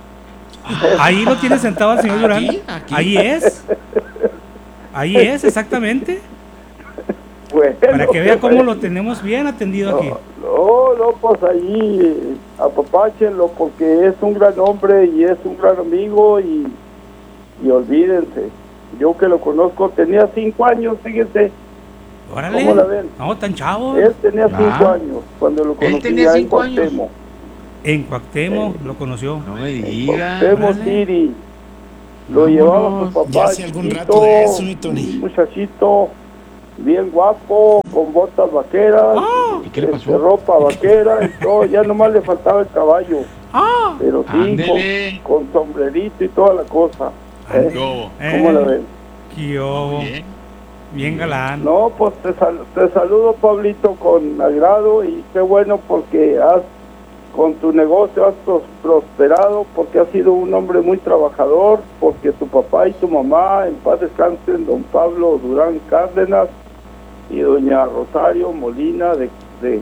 Ahí lo tiene sentado el señor Durán. Aquí, aquí. Ahí es. Ahí es, exactamente. Bueno, Para que vea qué cómo bueno. lo tenemos bien atendido aquí. No, no, pues allí eh, apapáchenlo porque es un gran hombre y es un gran amigo y, y olvídense. Yo que lo conozco tenía cinco años, fíjense. Órale. ¿Cómo la ven? No, tan chavo. Él tenía Ah. cinco años cuando lo Él conocí tenía ya en cinco años. Cuauhtémoc. En Cuauhtémoc lo conoció. No me diga. Cuauhtémoc órale. City. Lo Vámonos. llevaba su papá. Ya hace algún chiquito, rato de eso, mi Tony. Un muchachito bien guapo, con botas vaqueras, ¿Y qué le este, pasó? ropa vaquera y todo. Ya nomás le faltaba el caballo. ¡Ah! Pero sí, Ándele. con, con sombrerito y toda la cosa. ¿eh? Yo. ¿Cómo la ven? Qué obo. Bien. Bien galán. No, pues te, sal- te saludo, Pablito, con agrado y qué bueno porque has, con tu negocio has pros- prosperado, porque has sido un hombre muy trabajador, porque tu papá y tu mamá, en paz descansen, don Pablo Durán Cárdenas y doña Rosario Molina de, de,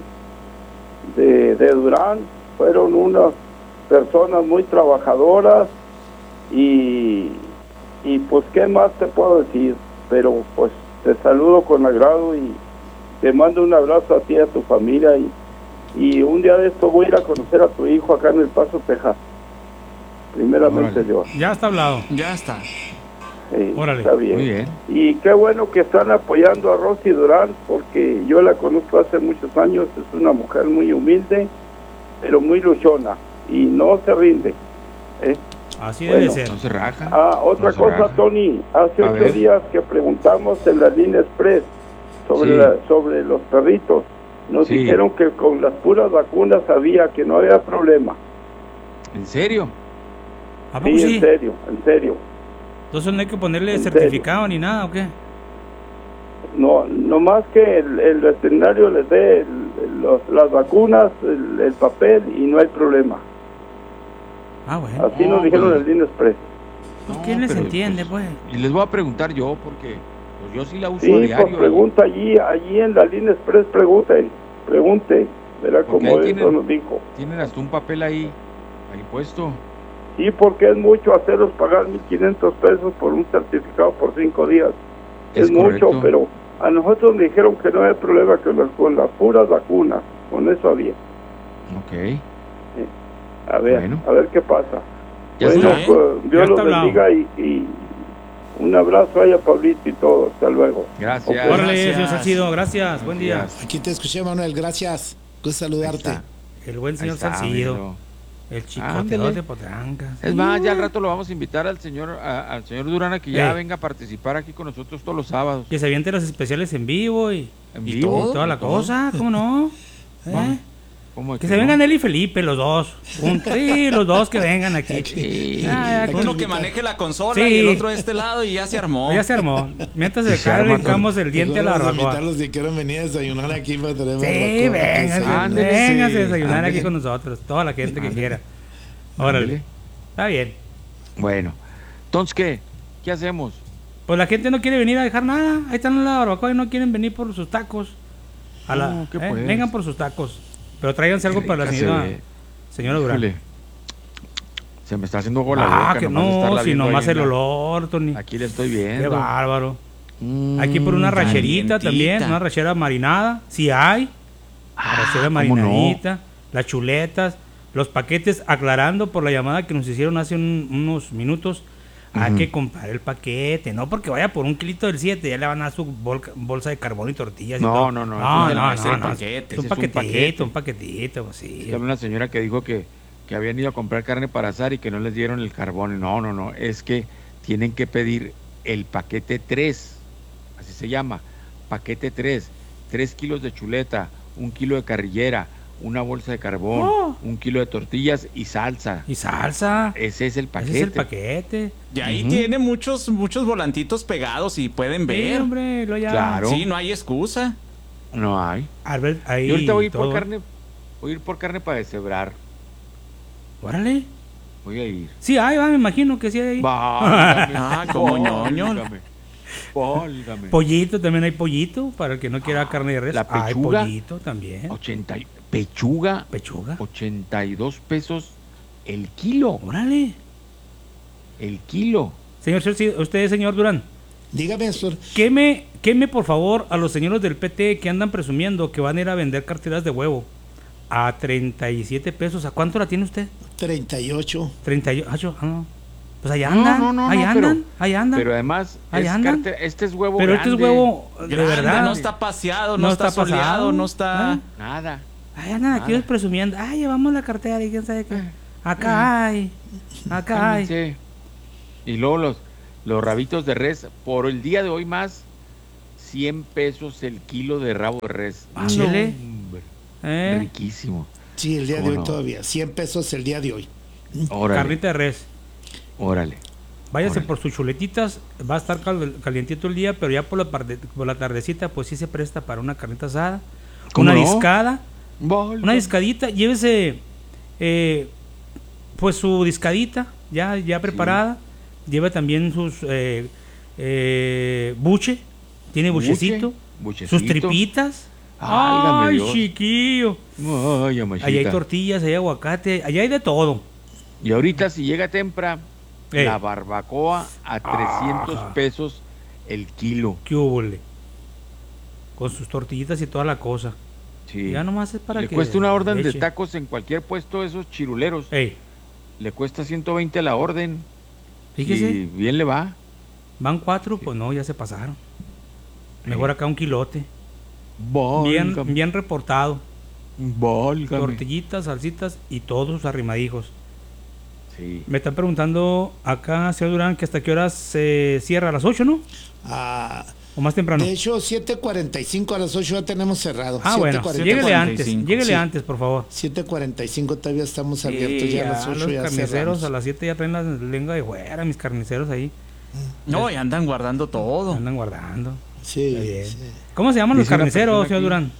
de, de Durán, fueron unas personas muy trabajadoras y, y pues qué más te puedo decir, pero pues te saludo con agrado y te mando un abrazo a ti y a tu familia y, y un día de esto voy a ir a conocer a tu hijo acá en El Paso, Texas. Primeramente Órale. Dios. Ya está hablado. Ya está. Sí, Órale. está bien. Muy bien. Y qué bueno que están apoyando a Rosy Durán, porque yo la conozco hace muchos años, es una mujer muy humilde, pero muy luchona, y no se rinde. ¿eh? Así Bueno. debe ser. No se raja. Ah, otra No se cosa, raja. Tony, hace A ocho ver. días que preguntamos en la línea express sobre, Sí. la- sobre los perritos, nos Sí. dijeron que con las puras vacunas había, que no había problema. ¿En serio? ¿A poco Sí, sí? en serio, en serio. Entonces no hay que ponerle ¿En certificado ni nada, ¿o qué? No, no más que el, el veterinario les dé el- los- las vacunas, el, el papel y no hay problema. Ah, bueno. Así No, nos dijeron pues- en el línea express. Pues No, ¿quién les pero, entiende, pues? Y les voy a preguntar yo, porque pues, yo sí la uso Sí, a diario. pues pregunta allí, allí en la línea express, pregunten, pregunte, verá Porque como ahí eso tienen- nos dijo. Tienen hasta un papel ahí, ahí puesto. Sí, porque es mucho hacerlos pagar mil quinientos pesos por un certificado por cinco días. Es, Es mucho, correcto. pero a nosotros nos dijeron que no había problema que las, con las puras vacunas, con eso había. Ok. A ver, Bueno. a ver qué pasa. Ya Bueno, está, ¿eh? pues, Ya Dios está los hablado. bendiga y, y un abrazo ahí a Pablito y todo. Hasta luego. Gracias. Ok. Órale, Gracias. señor Salcido, gracias. Buen día. Gracias. Aquí te escuché, Manuel, gracias. Gusto saludarte. Ahí está. El buen Ahí señor está, Salcido. míralo. El chicoteador Ándele. de Potrancas. Es más, ya al rato lo vamos a invitar al señor a- al señor Durán a que ya Eh. venga a participar aquí con nosotros todos los sábados. Que se aviente los especiales en vivo y, En y vivo, todo, toda la todo. cosa, ¿cómo no? ¿Eh? ¿Cómo Que se vengan él y Felipe, los dos. Juntos. Sí, los dos que vengan aquí. Sí. Ah, ya, Uno con- que maneje la consola Sí. y el otro de este lado y ya se armó. Ya se armó. Mientras de Se acá arma brincamos el diente a la Vamos a barbacoa. invitarlos si quieren venir a desayunar aquí para tener Sí, barbacoa. véngase, Ándele, véngase sí. a desayunar Ándele. aquí con nosotros. Toda la gente que Ándele. quiera. Órale. Ándele. Está bien. Bueno, entonces, ¿qué? ¿Qué hacemos? Pues la gente no quiere venir a dejar nada. Ahí están en la barbacoa y no quieren venir por sus tacos. A la, No, ¿qué eh, pues? vengan por sus tacos. Pero tráiganse algo Qué para la rica señora, se ve. señora Durán. Híjole. Se me está haciendo agua la Ah, boca. que nomás de estarla no, si viendo nomás ahí en el la- olor, Tony. Aquí le estoy Qué viendo. bárbaro. Mm, Aquí por una racherita calientita. también, una rachera marinada. Si hay. Ah, rachera ¿cómo marinadita. Las chuletas. Los paquetes, aclarando por la llamada que nos hicieron hace un- unos minutos. Hay Ujú. que comprar el paquete, no porque vaya por un kilito del siete, ya le van a dar su bolca- bolsa de carbón y tortillas. y No, todo. no, no, no, ese no, es no, el no, paquete, es ese un es un paquetito, paquete. un paquetito, pues sí. Había una señora que dijo que, que habían ido a comprar carne para asar y que no les dieron el carbón. No, no, no. Es que tienen que pedir el paquete tres. Así se llama. Paquete tres. Tres kilos de chuleta, un kilo de carrillera, una bolsa de carbón, Oh. un kilo de tortillas y salsa. Y salsa. Ese es el paquete. Ese es el paquete. Y ahí Ujú. tiene muchos, muchos volantitos pegados y pueden Sí, ver. hombre, lo ya. Claro. Sí, no hay excusa. No hay. Albert, ahí Yo ahorita voy a ir por todo. carne, voy a ir por carne para deshebrar. Órale. Voy a ir. Sí, ahí va, me imagino que sí hay ahí. Válgame, Ah, como ñoño. válgame, válgame. Pollito, también hay pollito, para el que no quiera carne de res. La Hay pechuga. pollito también. ochenta y- pechuga. Pechuga. ochenta y dos pesos el kilo. Órale. El kilo. Señor, Chelsea, usted, señor Durán. Dígame, Sor. Queme, queme por favor a los señores del P T que andan presumiendo que van a ir a vender carteras de huevo a treinta y siete pesos. ¿A cuánto la tiene usted? treinta y ocho. treinta y ocho. Ah, no. Pues allá No, andan, no, no, ahí no, andan, pero- ahí andan. Pero además, Ahí es andan. carte- este es huevo Pero este es grande. huevo de Grande, verdad. no está paseado, no, No está, está soleado, pasado. no está... Ah. Nada. Ahí andan aquí Nada. presumiendo. Ay, llevamos la cartera y quién sabe qué. Acá hay, acá hay. Cálmense. Y luego los, los rabitos de res, por el día de hoy más, cien pesos el kilo de rabo de res. Ándele. Hombre, ¿Eh? riquísimo. Sí, el día de ¿Cómo hoy no? todavía. cien pesos el día de hoy. Órale, Carnita de res. órale. Váyase Órale. por sus chuletitas, va a estar cal- calientito el día, pero ya por la, parde- por la tardecita, pues sí se presta para una carnita asada, ¿Cómo una no? discada, Válgame. una discadita, llévese eh, pues su discadita ya, ya preparada, lleve también sus eh, eh, buche, tiene Buche, buchecito, buchecito. sus tripitas. Válgame Ay, Dios. chiquillo. Ay, amachita. Allá hay tortillas, allá hay aguacate, allá hay de todo. Y ahorita si llega temprano, Eh. la barbacoa a trescientos Ajá. pesos el kilo. ¿Qué hubole? Con sus tortillitas y toda la cosa. Sí. Ya nomás es para Le que cuesta una orden de eche. tacos en cualquier puesto de esos chiruleros. Ey, Le cuesta ciento veinte la orden. fíjese, Y bien le va. van cuatro, pues no, ya se pasaron. Mejor acá un quilote. Válgame. Bien, bien reportado. Válgame. Tortillitas, salsitas y todos sus arrimadijos. Sí. Me están preguntando acá, señor Durán, que hasta qué horas se cierra, a las ocho, ¿no? Ah, O más temprano. de hecho, siete cuarenta y cinco a las ocho ya tenemos cerrado. Ah, bueno, lléguele antes, lléguele Sí. antes, por favor. siete cuarenta y cinco todavía estamos abiertos, Sí, ya a las ocho los ya carniceros cerramos. a las siete ya traen la lengua de fuera, mis carniceros ahí. No, y andan guardando todo. Andan guardando. Sí, Está bien. sí. ¿Cómo se llaman los Dice una carniceros, persona señor aquí. Durán?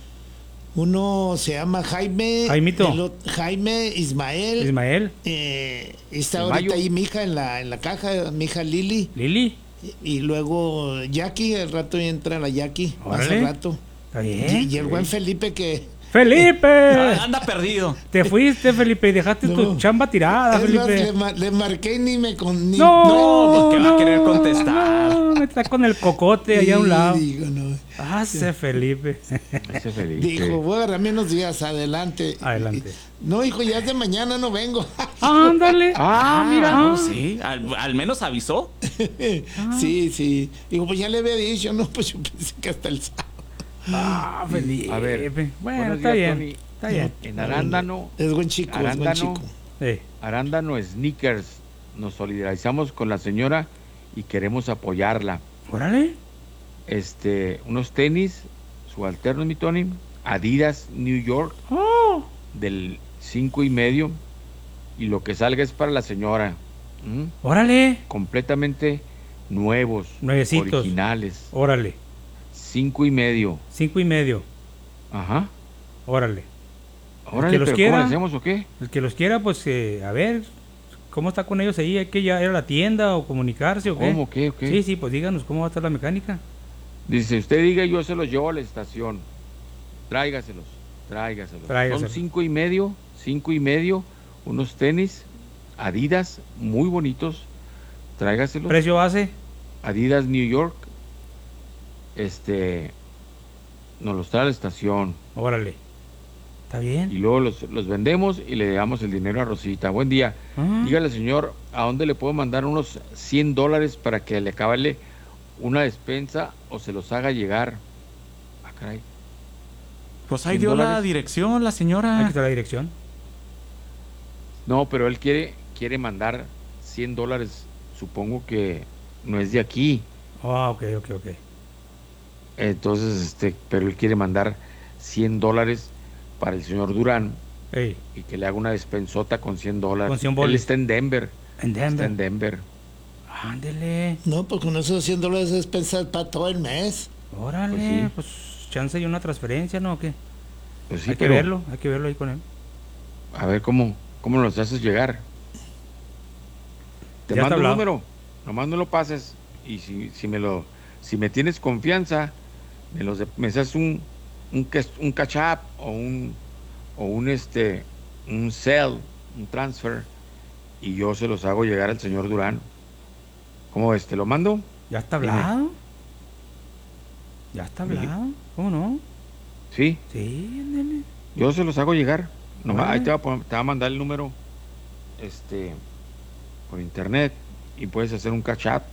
Uno se llama Jaime. Jaimito. el ot- Jaime Ismael. Ismael. Eh, está El ahorita Mayo. ahí mi hija en la, en la caja, mi hija Lili. Lili. Y, y luego Jackie, al rato ya entra la Jackie. Más Órale. al rato. Está bien. Y, y el buen Felipe que. ¡Felipe! Anda perdido. Te fuiste, Felipe, y dejaste tu No. chamba tirada, Es más, Felipe. le, ma- le marqué y ni me con. Ni, No, No, pues que va a querer no, contestar. No, me está con el cocote allá a un Y lado. digo, no. Ah, ese Felipe. Ese Felipe. Dijo, voy a agarrar menos días, adelante. Adelante. No, hijo, ya es de mañana no vengo. Ándale. Ah, mira. Ah. no, sí, al, al menos avisó. Sí, sí. Digo, pues ya le había dicho, no, pues yo pensé que hasta el sábado. Ah, Felipe. A ver, Bueno, buenos está días, bien. Tony. Está bien. En Arándano, Es buen chico, es buen Arándano, chico. Sí. Arándano Sneakers, nos solidarizamos con la señora y queremos apoyarla. Órale. Este, unos tenis, subalternos, mi Tony, Adidas New York, Oh. del cinco y medio, y lo que salga es para la señora. ¿Mm? Órale. Completamente nuevos, Nuevecitos. originales, Órale. cinco y medio. Cinco y medio. Ajá. Órale. Órale, que los pero quiera. ¿cómo le hacemos o qué? El que los quiera, pues, eh, a ver, ¿cómo está con ellos ahí? ¿Hay que ya ir a la tienda o comunicarse o qué? ¿Cómo, qué, o qué? Sí, sí, pues díganos cómo va a estar la mecánica. Dice, usted diga, yo se los llevo a la estación. Tráigaselos, tráigaselos. Tráigaselos. Son cinco y medio, cinco y medio, unos tenis, Adidas, muy bonitos. Tráigaselos. ¿Precio base? Adidas New York. Este, nos los trae a la estación. Órale. ¿Está bien? Y luego los, los vendemos y le damos el dinero a Rosita. Buen día. Ah. Dígale, señor, ¿a dónde le puedo mandar unos cien dólares para que le acabe una despensa o se los haga llegar? Ah, caray. Pues ahí ¿cien dio la dólares? dirección, la señora. Aquí está la dirección. No, pero él quiere, quiere mandar cien dólares. Supongo que no es de aquí. Ah, ok, ok, ok. Entonces, este, pero él quiere mandar cien dólares para el señor Durán. Ey. Y que le haga una despensota con cien dólares. Con cien Él boles. está en Denver. En Denver. Está en Denver. Ándele. No, pues con esos cien dólares es pensar para todo el mes. Órale, Pues pues, chance y una transferencia, ¿no? ¿O qué? Pues sí, hay pero- que verlo, hay que verlo ahí con él. A ver cómo, cómo los haces llegar. Te Ya está mando un hablado. número, nomás no lo pases. Y si, si me lo, si me tienes confianza, me los de- me haces un, un, cas- un catch up o un, o un este, un sell, un transfer, y yo se los hago llegar al señor Durán. ¿Cómo ves? ¿Te lo mando? ¿Ya está Dime. hablado? ¿Ya está hablado? ¿Cómo no? Sí, Sí, ándale. yo se los hago llegar. Nomás, Órale. ahí te va, a poner- te va a mandar el número este, por internet y puedes hacer un catch up.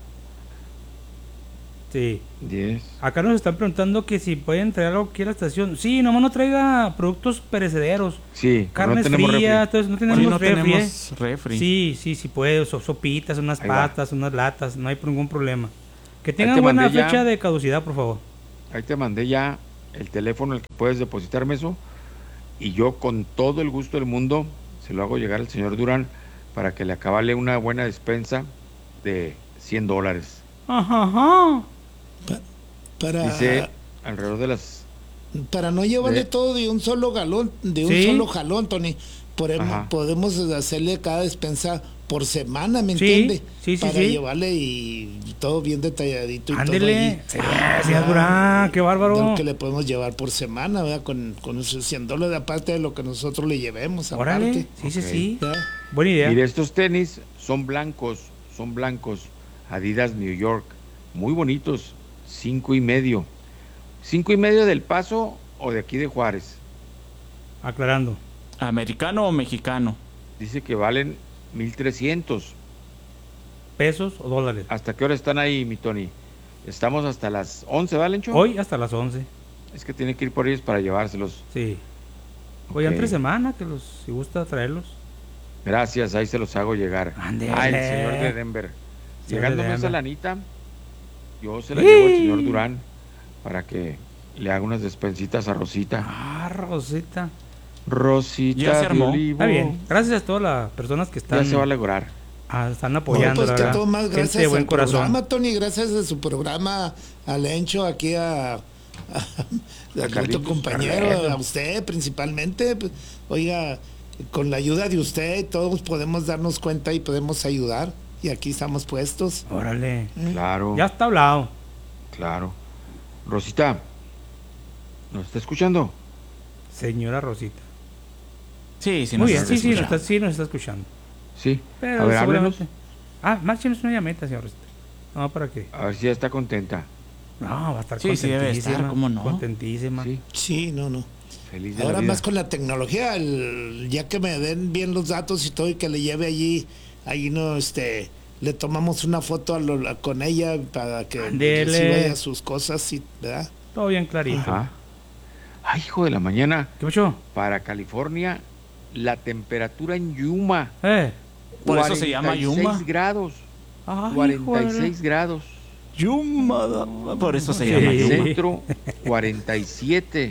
Sí. diez. Acá nos están preguntando que si pueden traer algo aquí a la estación. Sí, nomás no traiga productos perecederos. Sí, Carnes no tenemos frías, refri. entonces no tenemos Sí, no refri, tenemos ¿eh? refri. Sí, sí, sí puede, so- sopitas, unas Ahí va. patas, unas latas, no hay ningún problema. Que Ahí tengan te buena mandé ya. fecha de caducidad, por favor. Ahí te mandé ya el teléfono al que puedes depositarme eso y yo con todo el gusto del mundo se lo hago llegar al señor Durán para que le acabale una buena despensa de cien dólares. Ajá, ajá. Para, Dice alrededor de las... para no llevarle de- todo de un solo galón, de un Sí. solo jalón, Tony, podemos, Ajá. podemos hacerle cada despensa por semana, ¿me Sí, entiende? sí, sí, Para sí. llevarle y todo bien detalladito y todo Ándele. allí. Sí, señor Durán, qué bárbaro. De lo que le podemos llevar por semana, ¿verdad? Con, con esos cien dólares, aparte de lo que nosotros le llevemos, Órale, aparte. sí, sí, Ok. sí. ¿verdad? Buena idea. Mire, estos tenis son blancos, son blancos, Adidas New York, muy bonitos, cinco y medio. Cinco y medio del Paso o de aquí de Juárez. Aclarando. ¿Americano o mexicano? Dice que valen mil trescientos. ¿Pesos o dólares? ¿Hasta qué hora están ahí, mi Tony? Estamos hasta las once, ¿vale, Lencho? Hoy hasta las once. Es que tiene que ir por ellos para llevárselos. Sí. Hoy Ok. entre semana, que los, si gusta traerlos. Gracias, ahí se los hago llegar. Ándele. Ah, el señor de Denver. Señor Llegándome de esa Denver. lanita, yo se la ¡Sí! llevo al señor Durán para que le haga unas despensitas a Rosita. Ah, Rosita. Rosita Ya se de armó. olivo. Está bien. Gracias a todas las personas que están, Ya se va a lograr. ah, están No, apoyando. pues la que verdad. todo más Gente gracias de buen al corazón. programa, Tony, gracias a su programa, a Lencho, aquí a, a, a Carlitos tu compañero, Carrero. a usted principalmente. Pues, oiga, con la ayuda de usted todos podemos darnos cuenta y podemos ayudar. Y aquí estamos puestos. Órale. Claro, Ya está hablado. claro. Rosita, ¿nos está escuchando? Señora Rosita. Sí, sí, Muy nos bien, está sí, sí, nos escuchando. está, sí, nos está escuchando. Sí. Pero a ver, háblenos. seguramente- Ah, máximo una llameta, señor Rosita. No, ¿para qué? A ver si ya está contenta. No, va a estar Sí, sí, debe contentísima. estar, ¿cómo no? Contentísima. Sí, Sí, no, no. feliz de Ahora la vida. más con la tecnología, el- ya que me den bien los datos y todo y que le lleve allí, ahí no, este, le tomamos una foto a lo- a- con ella para que Ándele. reciba sus cosas, sí, ¿verdad? Todo bien clarito. Ajá. Ay, hijo de la mañana. ¿Qué pasó? Para California, la temperatura en Yuma. Eh. Por eso se llama Yuma. cuarenta y seis grados. Ay, cuarenta y joder. seis grados. Yuma, por eso se Sí. llama Yuma. Centro, cuarenta y siete.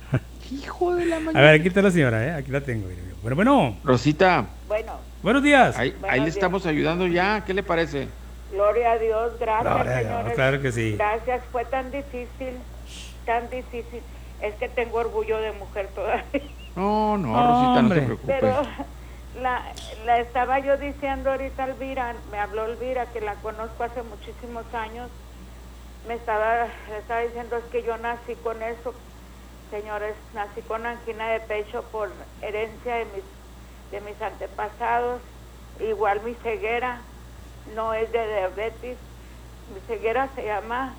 Hijo de la A mañana. ver, aquí está la señora, ¿eh? Aquí la tengo. mire. Bueno, bueno. Rosita, Bueno, Buenos días. ahí, ahí le estamos ayudando ya. ¿Qué le parece? gloria a Dios, gracias, Gloria a Dios, señores. claro que sí. Gracias, fue tan difícil, tan difícil. Es que tengo orgullo de mujer todavía. No, no, Rosita, no Hombre. te preocupes. Pero la, la estaba yo diciendo ahorita a Elvira, me habló Elvira, que la conozco hace muchísimos años. Me estaba, le estaba diciendo, es que yo nací con eso, señores, nací con angina de pecho por herencia de mis, de mis antepasados. Igual mi ceguera no es de diabetes, mi ceguera se llama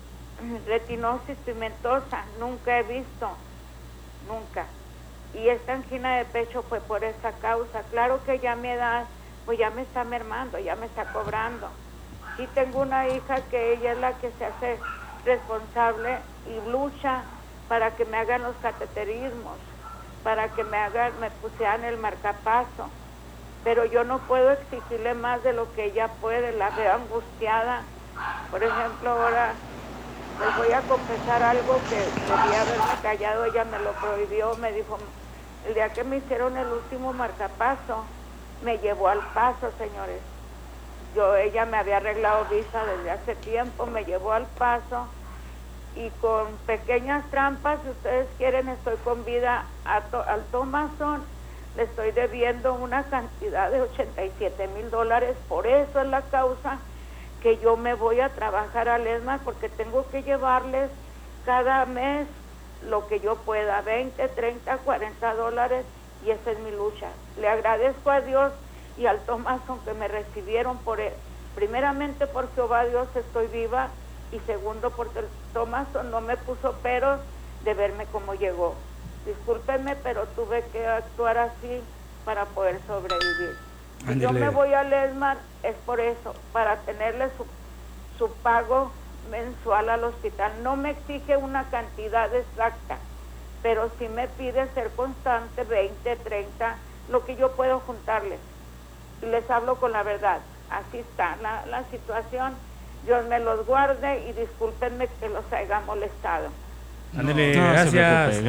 retinosis pigmentosa, nunca he visto, nunca. Y esta angina de pecho fue por esta causa. Claro que ya mi edad, pues ya me está mermando, ya me está cobrando. Y tengo una hija que ella es la que se hace responsable y lucha para que me hagan los cateterismos, para que me hagan, me pusieran el marcapaso. Pero yo no puedo exigirle más de lo que ella puede, la veo angustiada. Por ejemplo, ahora les voy a confesar algo que debía haberme callado, ella me lo prohibió, me dijo, el día que me hicieron el último marcapaso, me llevó al Paso, señores. Yo, ella me había arreglado visa desde hace tiempo, me llevó al Paso y con pequeñas trampas, si ustedes quieren, estoy con vida a to, al Thomason, le estoy debiendo una cantidad de ochenta y siete mil dólares, por eso es la causa que yo me voy a trabajar a Lesmar, porque tengo que llevarles cada mes lo que yo pueda, veinte, treinta, cuarenta dólares, y esa es mi lucha. Le agradezco a Dios y al Thomason que me recibieron, por él. Primeramente por Jehová Dios estoy viva, y segundo porque el Thomason no me puso peros de verme como llegó. Discúlpenme, pero tuve que actuar así para poder sobrevivir. Si yo me voy a Lesmar es por eso, para tenerle su, su pago mensual al hospital. No me exige una cantidad exacta, pero sí me pide ser constante, veinte, treinta, lo que yo puedo juntarles. Y les hablo con la verdad. Así está la, la situación. Dios me los guarde y discúlpenme que los haya molestado. Ándele, No, no se gracias. preocupe.